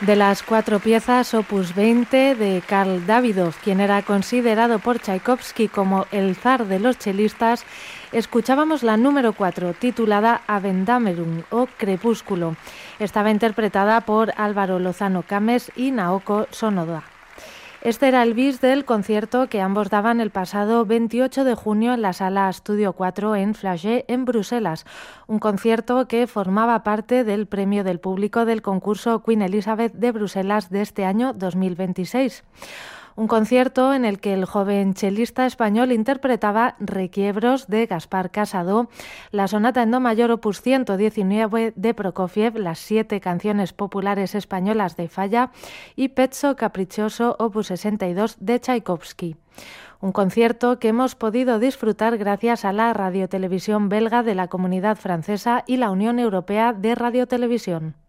De las 4 piezas, opus 20 de Karl Davidov, quien era considerado por Tchaikovsky como el zar de los chelistas, escuchábamos la número 4, titulada Avendamerum o Crepúsculo. Estaba interpretada por Álvaro Lozano Cames y Naoko Sonoda. Este era el bis del concierto que ambos daban el pasado 28 de junio en la Sala Estudio 4 en Flagey, en Bruselas, un concierto que formaba parte del premio del público del concurso Queen Elizabeth de Bruselas de este año 2026. Un concierto en el que el joven chelista español interpretaba requiebros de Gaspar Casado, la sonata en do mayor opus 119 de Prokofiev, las 7 canciones populares españolas de Falla y Pezzo Capriccioso opus 62 de Tchaikovsky. Un concierto que hemos podido disfrutar gracias a la radiotelevisión belga de la Comunidad Francesa y la Unión Europea de Radiotelevisión.